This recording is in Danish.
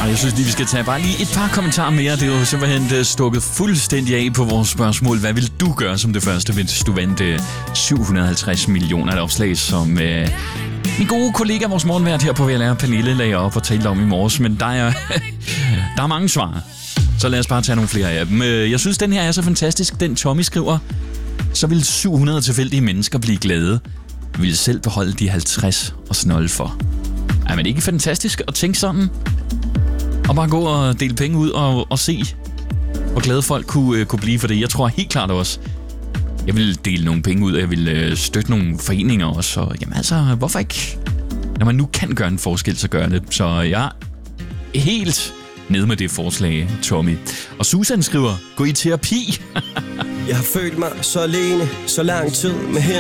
Og jeg synes lige, vi skal tage bare lige et par kommentarer mere. Det er jo simpelthen stukket fuldstændig af på vores spørgsmål. Hvad vil du gøre som det første, hvis du vandt 750 millioner af opslag, som min gode kollega, vores morgenvært her på VLR, Pernille, lagde op og talte om i morges. Men der er mange svar. Så lad os bare tage nogle flere af dem. Jeg synes, den her er så fantastisk. Den Tommy skriver, så vil 700 tilfældige mennesker blive glade. Vil selv beholde de 50 og snolde for. Er man ikke fantastisk at tænke sådan? Og bare gå og dele penge ud og se, hvor glade folk kunne blive for det. Jeg tror helt klart også, jeg vil dele nogle penge ud, og jeg vil støtte nogle foreninger også. Og jamen altså, hvorfor ikke? Når man nu kan gøre en forskel, så gør det. Så jeg er helt nede med det forslag, Tommy. Og Susan skriver, gå i terapi. Jeg har følt mig så alene, så lang tid med